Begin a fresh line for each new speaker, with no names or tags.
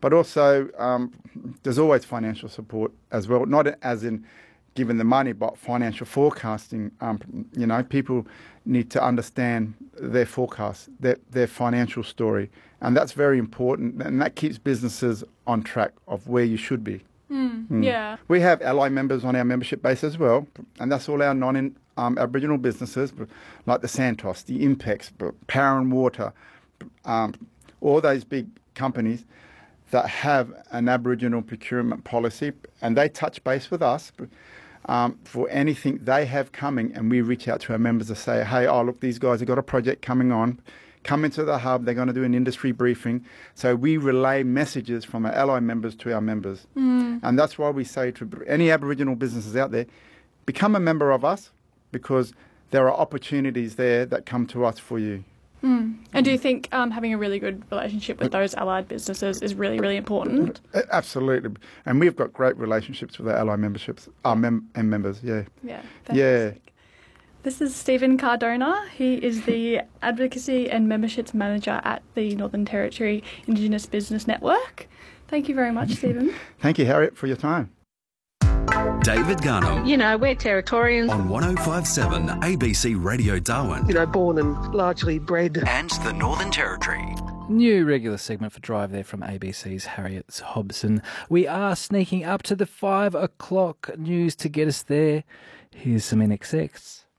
But also, there's always financial support as well, not as in giving the money, but financial forecasting. People need to understand their forecast, their financial story, and that's very important, and that keeps businesses on track of where you should be.
Yeah.
We have ally members on our membership base as well, and that's all our non-Aboriginal businesses, like the Santos, the Impex, Power and Water, all those big companies that have an Aboriginal procurement policy, and they touch base with us for anything they have coming, and we reach out to our members to say, hey, look, these guys have got a project coming on. Come into the hub, they're going to do an industry briefing. So we relay messages from our ally members to our members. And that's why we say to any Aboriginal businesses out there, become a member of us, because there are opportunities there that come to us for you.
And do you think having a really good relationship with those allied businesses is really, really important?
Absolutely. And we've got great relationships with our ally memberships, members, yeah.
Yeah, fantastic.
Yeah.
This is Stephen Cardona. He is the Advocacy and Memberships Manager at the Northern Territory Indigenous Business Network. Thank you very much, Stephen.
Thank you, Harriet, for your time.
David Gunham.
We're Territorians.
On 105.7 ABC Radio Darwin.
Born and largely bred.
And the Northern Territory.
New regular segment for Drive there from ABC's Harriet Hobson. We are sneaking up to the 5 o'clock news to get us there. Here's some NXX.